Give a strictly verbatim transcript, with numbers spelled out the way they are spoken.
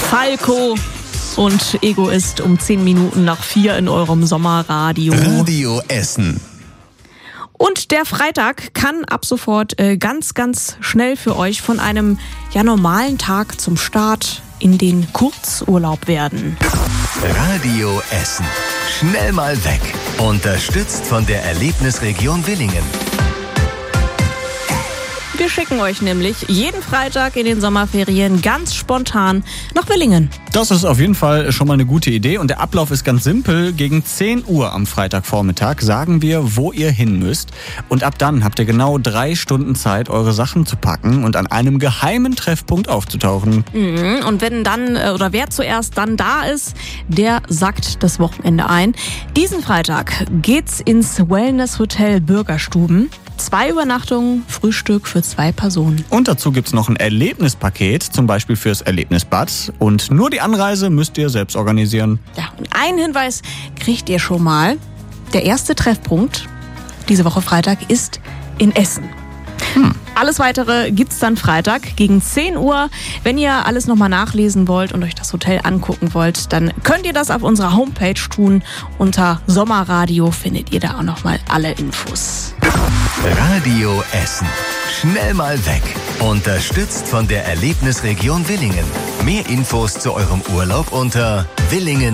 Falco und Egoist um zehn Minuten nach vier in eurem Sommerradio. Radio Essen. Und der Freitag kann ab sofort äh, ganz, ganz schnell für euch von einem ja, normalen Tag zum Start in den Kurzurlaub werden. Radio Essen. Schnell mal weg. Unterstützt von der Erlebnisregion Willingen. Wir schicken euch nämlich jeden Freitag in den Sommerferien ganz spontan nach Willingen. Das ist auf jeden Fall schon mal eine gute Idee und der Ablauf ist ganz simpel. Gegen zehn Uhr am Freitagvormittag sagen wir, wo ihr hin müsst. Und ab dann habt ihr genau drei Stunden Zeit, eure Sachen zu packen und an einem geheimen Treffpunkt aufzutauchen. Mhm. Und wenn dann, oder wer zuerst dann da ist, der sackt das Wochenende ein. Diesen Freitag geht's ins Wellness-Hotel Bürgerstuben. Zwei Übernachtungen, Frühstück für zwei Personen. Und dazu gibt's noch ein Erlebnispaket, zum Beispiel fürs Erlebnisbad. Und nur die Anreise müsst ihr selbst organisieren. Ja, und einen Hinweis kriegt ihr schon mal. Der erste Treffpunkt diese Woche Freitag ist in Essen. Hm. Alles Weitere gibt's dann Freitag gegen zehn Uhr. Wenn ihr alles nochmal nachlesen wollt und euch das Hotel angucken wollt, dann könnt ihr das auf unserer Homepage tun. Unter Sommerradio findet ihr da auch nochmal alle Infos. Radio Essen. Schnell mal weg. Unterstützt von der Erlebnisregion Willingen. Mehr Infos zu eurem Urlaub unter willingen